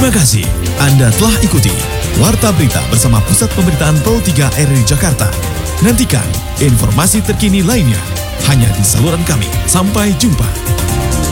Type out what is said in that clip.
Terima kasih Anda telah ikuti Warta Berita bersama Pusat Pemberitaan Pro 3 RRI Jakarta. Nantikan informasi terkini lainnya hanya di saluran kami. Sampai jumpa.